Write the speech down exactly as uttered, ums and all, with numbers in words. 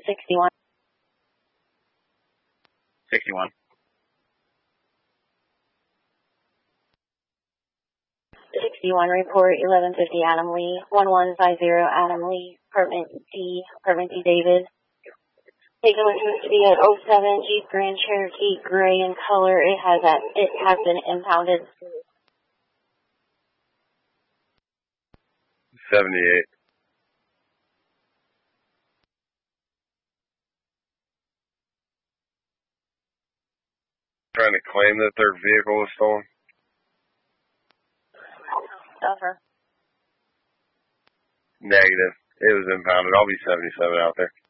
sixty-one. sixty-one. sixty-one, report eleven fifty Adam Lee, one one five zero Adam Lee, apartment D, apartment D David. Taken what seems to be an oh seven Jeep Grand Cherokee, gray in color. It has that, it has been impounded. seventy-eight. Trying to claim that their vehicle was stolen? Stuffer. Negative. It was impounded. I'll be seventy-seven out there.